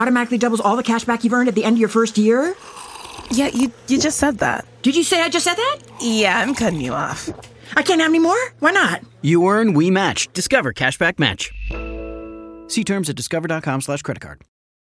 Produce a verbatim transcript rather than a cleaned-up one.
automatically doubles all the cash back you've earned at the end of your first year? Yeah, you you just said that. Did you say I just said that? Yeah, I'm cutting you off. I can't have any more? Why not? You earn, we match. Discover Cashback Match. See terms at discover.com slash credit card.